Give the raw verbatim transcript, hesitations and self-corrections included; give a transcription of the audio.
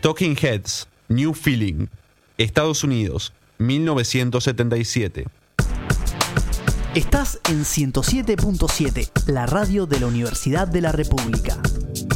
Talking Heads, New Feeling, Estados Unidos, mil novecientos setenta y siete. Estás en ciento siete punto siete, la radio de la Universidad de la República.